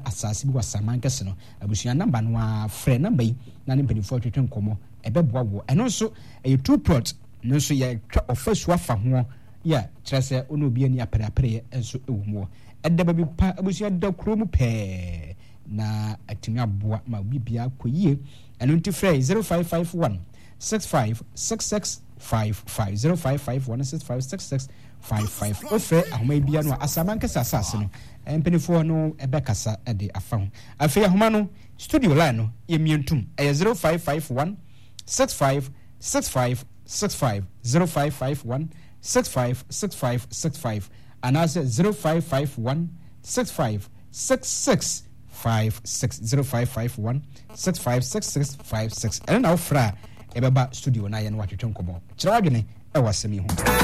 asase bi wasaman kese no abusua number no a frɛ number yi na ne mpanyinfo twetwe nkɔmɔ ɛbɛboa wo ɛno nso ɛyɛ 2 plot no nso yɛ twa ofasu afa ho ya kyerɛ sɛ ono obi ani apere nso ɛwɔ mu ɛda ba bi pa abusua da kuro mu pɛɛ na atumi aboa ma bibia kɔyie ɛno nti frɛ 0551 656655 0551 656655 ofrɛ ahoma bia no asaman kese asase no mpanyinfo no ɛbɛkasa ɛde afa ho afei ahoma no studio line no yɛmientum ɛyɛ 0551 656565 0551 656565 and I said 0551 656656 0551 656656 and now fra ebeba studio na ye no watwetwe nkomo kira wadwene e wasemi ho